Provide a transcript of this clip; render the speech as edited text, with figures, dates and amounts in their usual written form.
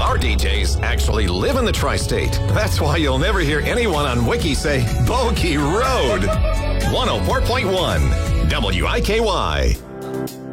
of our DJs actually live in the tri-state. That's why you'll never hear anyone on Wiki say Bogey Road. 104.1 WIKY.